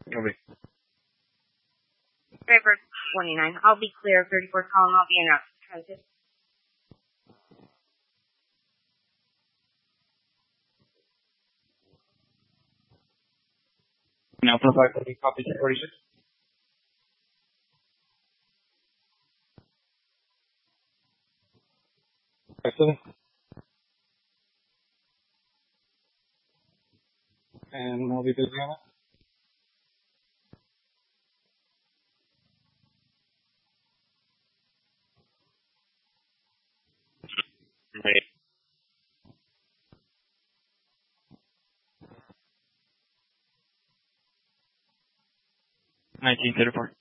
Copy. Driver 29, I'll be clear of 34th column. I'll be in route to transit. Now for 540, copy 46. Excellent. And I'll be busy on it. Right. $19.34.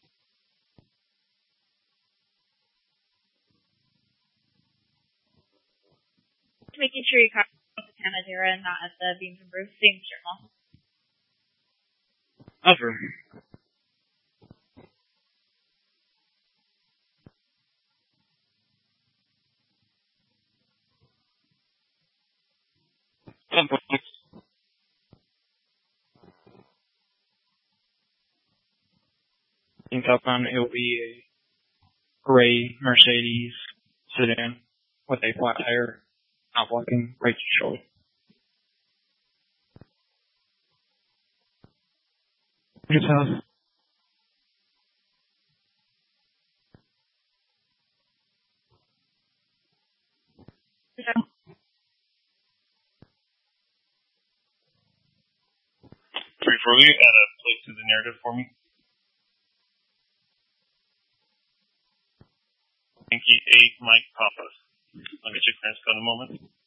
Making sure you copy at the Canadera and not at the Beams and Bruce. Same journal. Over. In southbound, it will be a gray Mercedes sedan with a flat tire, not blocking right shoulder. Good house. Will you add a plate to the narrative for me? Yankee 8, Mike Papa. I'll get your clearance code in a moment.